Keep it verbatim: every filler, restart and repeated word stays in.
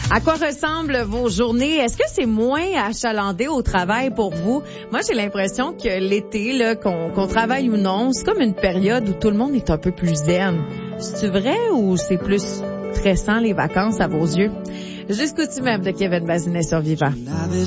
À quoi ressemblent vos journées? Est-ce que c'est moins achalandé au travail pour vous? Moi, j'ai l'impression que l'été, là, qu'on, qu'on travaille ou non, c'est comme une période où tout le monde est un peu plus zen. C'est vrai ou c'est plus stressant les vacances à vos yeux? Jusqu'au-dessus même de Kevin Bazinet sur Vivant.